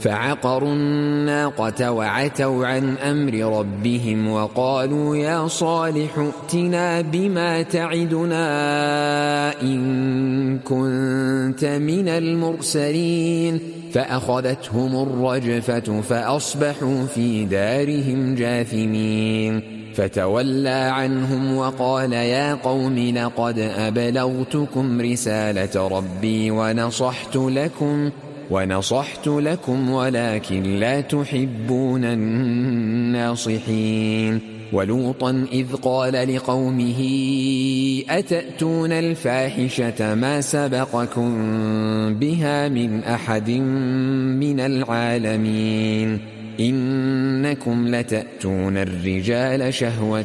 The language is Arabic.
فعقروا الناقة وعتوا عن أمر ربهم وقالوا يا صالح ائتنا بما تعدنا إن كنت من المرسلين فأخذتهم الرجفة فأصبحوا في دارهم جاثمين فتولى عنهم وقال يا قوم لقد أبلغتكم رسالة ربي ونصحت لكم ولكن لا تحبون الناصحين ولوطا إذ قال لقومه أتأتون الفاحشة ما سبقكم بها من أحد من العالمين إنكم لتأتون الرجال شهوة